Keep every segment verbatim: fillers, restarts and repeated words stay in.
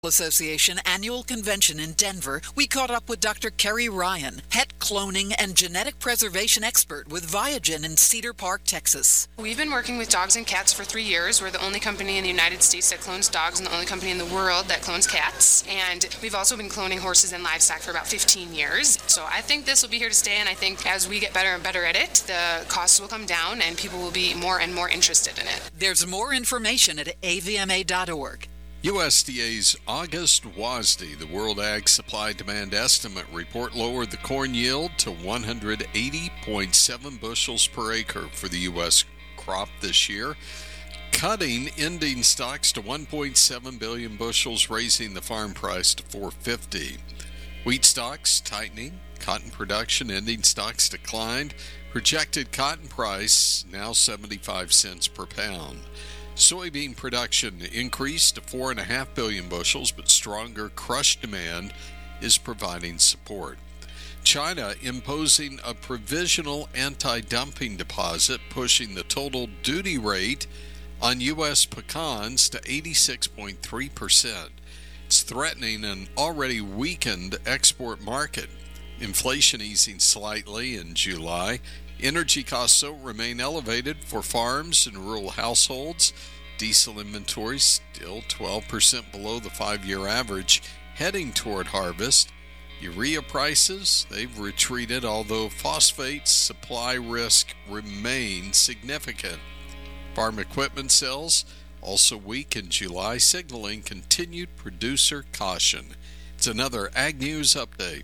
Association annual convention in Denver, we caught up with Doctor Kerry Ryan, pet cloning and genetic preservation expert with Viagen in Cedar Park, Texas. We've been working with dogs and cats for three years. We're the only company in the United States that clones dogs and the only company in the world that clones cats. And we've also been cloning horses and livestock for about fifteen years. So I think this will be here to stay, and I think as we get better and better at it, the costs will come down and people will be more and more interested in it. There's more information at A V M A dot org. U S D A's August W A S D, the World Ag Supply Demand Estimate report, lowered the corn yield to one hundred eighty point seven bushels per acre for the U S crop this year, cutting ending stocks to one point seven billion bushels, raising the farm price to four dollars and fifty cents. Wheat stocks tightening, cotton production ending stocks declined, projected cotton price now seventy-five cents per pound. Soybean production increased to four point five billion bushels, but stronger crush demand is providing support. China imposing a provisional anti-dumping deposit, pushing the total duty rate on U S pecans to eighty-six point three percent. It's threatening an already weakened export market. Inflation easing slightly in July. Energy costs so remain elevated for farms and rural households. Diesel inventory still twelve percent below the five-year average, heading toward harvest. Urea prices, they've retreated, although phosphate supply risk remains significant. Farm equipment sales also weak in July, signaling continued producer caution. It's another Ag News Update.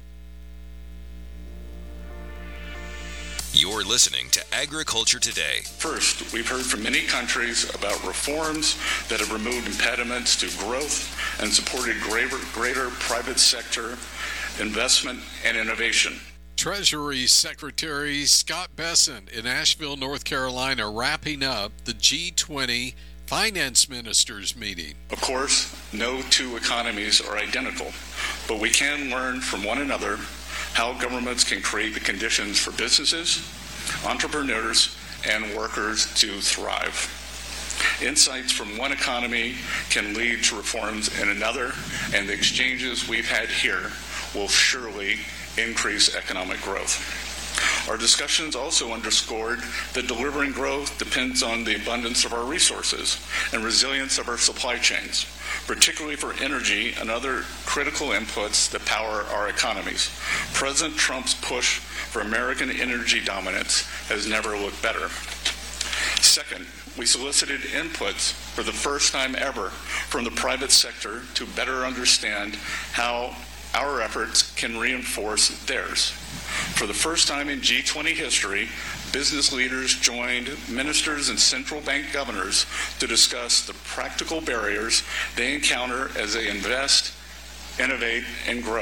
You're listening to Agriculture Today. First, we've heard from many countries about reforms that have removed impediments to growth and supported greater, greater private sector investment and innovation. Treasury Secretary Scott Bessent in Asheville, North Carolina, wrapping up the G twenty Finance Ministers meeting. Of course, no two economies are identical, but we can learn from one another how governments can create the conditions for businesses, entrepreneurs, and workers to thrive. Insights from one economy can lead to reforms in another, and the exchanges we've had here will surely increase economic growth. Our discussions also underscored that delivering growth depends on the abundance of our resources and resilience of our supply chains, particularly for energy and other critical inputs that power our economies. President Trump's push for American energy dominance has never looked better. Second, we solicited inputs for the first time ever from the private sector to better understand how our efforts can reinforce theirs. For the first time in G twenty history, business leaders joined ministers and central bank governors to discuss the practical barriers they encounter as they invest, innovate, and grow.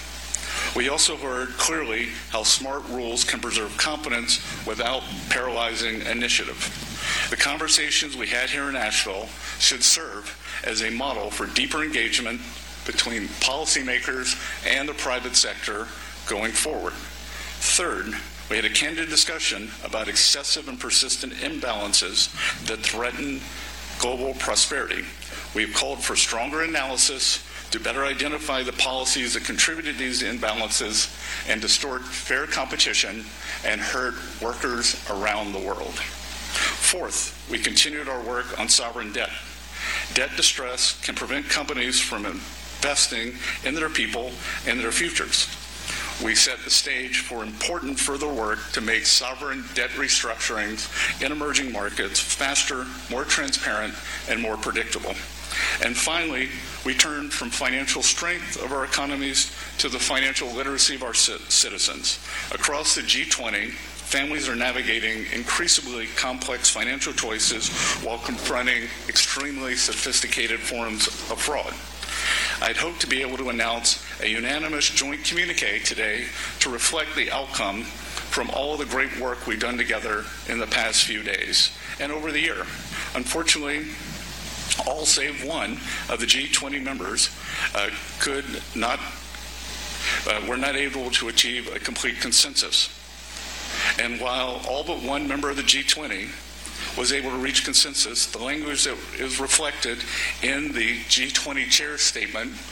We also heard clearly how smart rules can preserve confidence without paralyzing initiative. The conversations we had here in Asheville should serve as a model for deeper engagement between policymakers and the private sector going forward. Third, we had a candid discussion about excessive and persistent imbalances that threaten global prosperity. We have called for stronger analysis to better identify the policies that contribute to these imbalances and distort fair competition and hurt workers around the world. Fourth, we continued our work on sovereign debt. Debt distress can prevent companies from investing in their people and their futures. We set the stage for important further work to make sovereign debt restructurings in emerging markets faster, more transparent, and more predictable. And finally, we turned from financial strength of our economies to the financial literacy of our citizens. Across the G twenty, families are navigating increasingly complex financial choices while confronting extremely sophisticated forms of fraud. I'd hoped to be able to announce a unanimous joint communique today to reflect the outcome from all of the great work we've done together in the past few days and over the year. Unfortunately, all save one of the G twenty members uh, could not, uh, were not able to achieve a complete consensus. And while all but one member of the G twenty was able to reach consensus. The language that is reflected in the G twenty chair statement